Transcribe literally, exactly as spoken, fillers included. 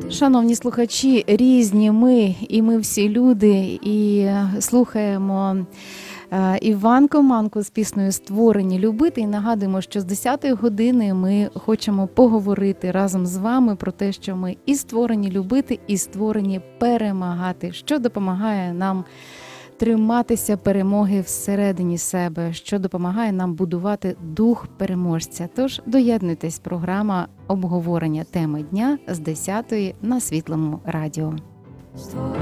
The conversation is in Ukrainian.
Шановні слухачі, різні ми, і ми всі люди, і слухаємо Іванку Манку з піснею «Створені любити». І нагадуємо, що з десятої години ми хочемо поговорити разом з вами про те, що ми і створені любити, і створені перемагати, що допомагає нам триматися перемоги всередині себе, що допомагає нам будувати дух переможця. Тож доєднуйтесь, програма обговорення теми дня з десятої на Світлому радіо.